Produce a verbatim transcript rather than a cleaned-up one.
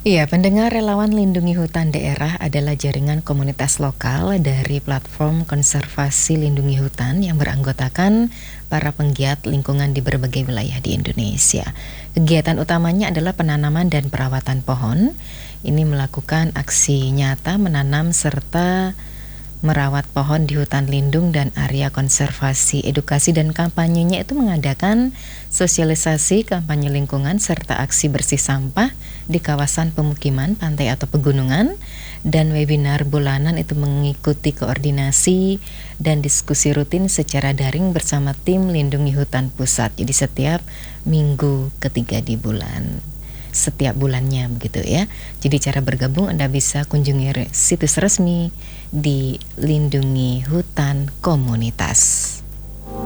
Iya, pendengar relawan lindungi hutan daerah adalah jaringan komunitas lokal dari platform konservasi lindungi hutan yang beranggotakan para penggiat lingkungan di berbagai wilayah di Indonesia. Kegiatan utamanya adalah penanaman dan perawatan pohon. Ini melakukan aksi nyata menanam serta merawat pohon di hutan lindung dan area konservasi. Edukasi dan kampanyenya itu mengadakan sosialisasi kampanye lingkungan serta aksi bersih sampah di kawasan pemukiman, pantai atau pegunungan, dan webinar bulanan itu mengikuti koordinasi dan diskusi rutin secara daring bersama tim lindungi hutan pusat. Jadi setiap minggu ketiga di bulan, setiap bulannya begitu ya. Jadi cara bergabung Anda bisa kunjungi situs resmi di Lindungi Hutan Komunitas.